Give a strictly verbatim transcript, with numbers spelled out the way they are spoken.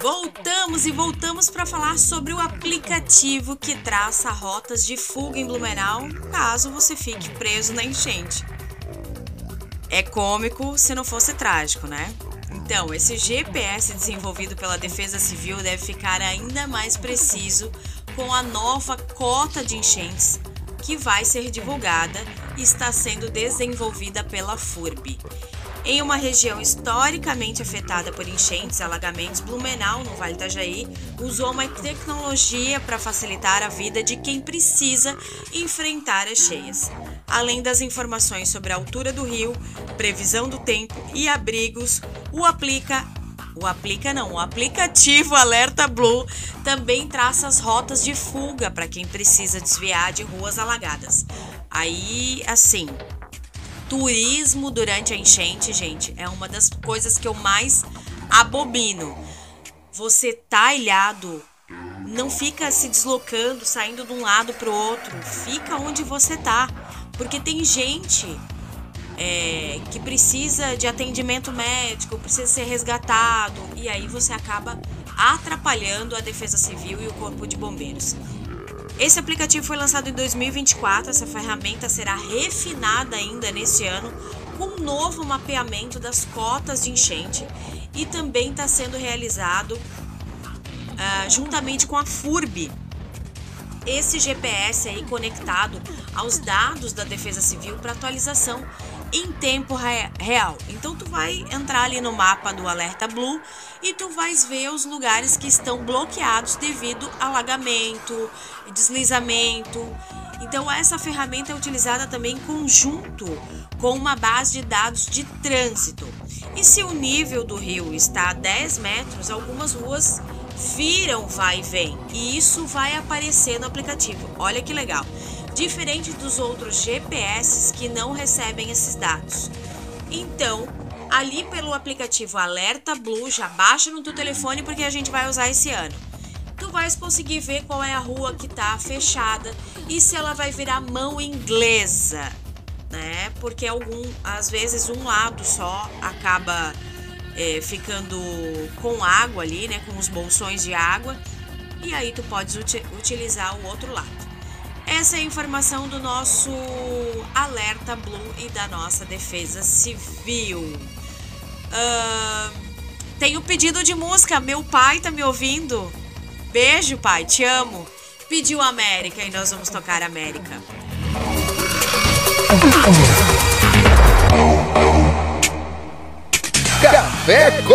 Voltamos e voltamos para falar sobre o aplicativo que traça rotas de fuga em Blumenau, caso você fique preso na enchente. É cômico se não fosse trágico, né? Então, esse G P S desenvolvido pela Defesa Civil deve ficar ainda mais preciso com a nova cota de enchentes que vai ser divulgada e está sendo desenvolvida pela FURB. Em uma região historicamente afetada por enchentes e alagamentos, Blumenau, no Vale do Itajaí, usou uma tecnologia para facilitar a vida de quem precisa enfrentar as cheias. Além das informações sobre a altura do rio, previsão do tempo e abrigos, o aplica O aplica não, o aplicativo Alerta Blue também traça as rotas de fuga para quem precisa desviar de ruas alagadas. Aí, assim, turismo durante a enchente, gente, é uma das coisas que eu mais abomino. Você tá ilhado, não fica se deslocando, saindo de um lado para o outro, fica onde você tá, porque tem gente É, que precisa de atendimento médico, precisa ser resgatado, e aí você acaba atrapalhando a Defesa Civil e o Corpo de Bombeiros. Esse aplicativo foi lançado em dois mil e vinte e quatro, essa ferramenta será refinada ainda neste ano com um novo mapeamento das cotas de enchente e também está sendo realizado uh, juntamente com a FURB. Esse G P S aí conectado aos dados da Defesa Civil para atualização em tempo real. Então tu vai entrar ali no mapa do Alerta Blue e tu vais ver os lugares que estão bloqueados devido a alagamento, deslizamento. Então essa ferramenta é utilizada também em conjunto com uma base de dados de trânsito. E se o nível do rio está a dez metros, algumas ruas viram vai e vem, e isso vai aparecer no aplicativo. Olha que legal. Diferente dos outros G P S que não recebem esses dados. Então, ali pelo aplicativo Alerta Blue, já baixa no teu telefone porque a gente vai usar esse ano. Tu vais conseguir ver qual é a rua que tá fechada e se ela vai virar mão inglesa, né? Porque algum, às vezes um lado só acaba é, ficando com água ali, né? Com os bolsões de água, e aí tu podes uti- utilizar o outro lado. Essa é a informação do nosso Alerta Blue e da nossa Defesa Civil. Uh, tem um pedido de música. Meu pai tá me ouvindo. Beijo, pai, te amo. Pediu América e nós vamos tocar América. Café